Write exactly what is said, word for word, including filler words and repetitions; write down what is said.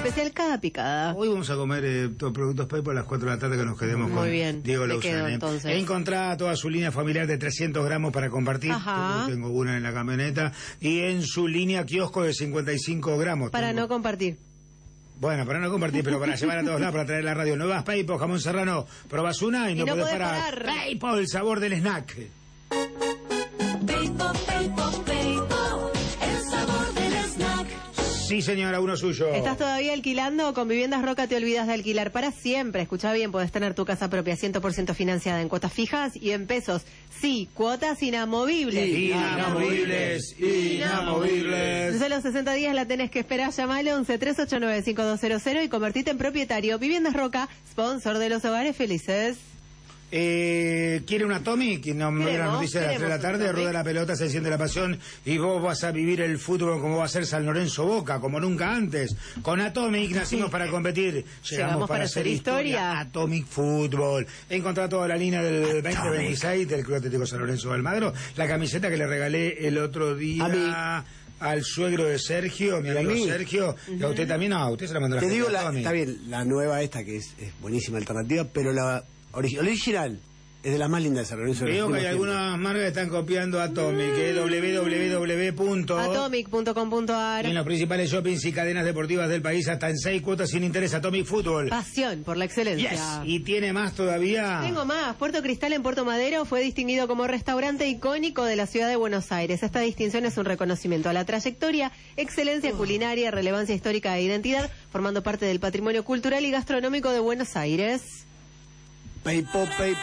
especial cada picada. Hoy vamos a comer eh, todos productos Paipo a las cuatro de la tarde que nos quedemos Muy con bien. Diego Me Lauzán. quedo, eh. entonces. He encontrado toda su línea familiar de trescientos gramos para compartir. Ajá. Tengo una en la camioneta. Y en su línea kiosco de cincuenta y cinco gramos. Para tengo. no compartir. Bueno, para no compartir, pero para llevar a todos lados, para traer la radio. Nuevas Paipo, jamón serrano. Probás una y, Y no, no podés podés parar. parar. Paipo, el sabor del snack. Peipo, Peipo, Peipo, el sabor del snack. Sí, señora, uno suyo. ¿Estás todavía alquilando? Con Viviendas Roca te olvidas de alquilar para siempre. Escucha bien, podés tener tu casa propia cien por ciento financiada en cuotas fijas y en pesos. Sí, cuotas inamovibles. Inamovibles, inamovibles. Desde los sesenta días la tenés que esperar. Llama al once, tres ocho nueve, cinco dos cero cero y convertite en propietario. Viviendas Roca, sponsor de los hogares felices. Eh, ¿Quiere un Atomic? No me ve las Queremos, noticias de las tres de la queremos tarde, un Atomic. rueda la pelota, se enciende la pasión y vos vas a vivir el fútbol como va a ser San Lorenzo Boca, como nunca antes. Con Atomic nacimos para competir, llegamos, Llegamos para, para hacer hacer historia. historia. Atomic Fútbol. Encontrá toda la línea del veinte veintiséis del Club Atlético San Lorenzo de Almagro, la camiseta que le regalé el otro día. A mí. Al suegro de Sergio, mi ¿Y a amigo mí? Sergio, y a usted también, no, a usted se la mandó la Te gente digo, de la, Atomic. está bien, la nueva esta que es, es buenísima alternativa, pero la ori- original es de las más lindas de San Lorenzo. de los Veo que hay últimos algunas marcas que están copiando Atomic, que es doble u doble u doble u punto Atomic punto com punto a en r. los principales shoppings y cadenas deportivas del país hasta en seis cuotas sin interés. Atomic Fútbol. Pasión por la excelencia. Yes. Y tiene más todavía. Tengo más. Puerto Cristal en Puerto Madero fue distinguido como restaurante icónico de la ciudad de Buenos Aires. Esta distinción es un reconocimiento a la trayectoria, excelencia culinaria, relevancia histórica e identidad, formando parte del patrimonio cultural y gastronómico de Buenos Aires. Peipo, Peipo.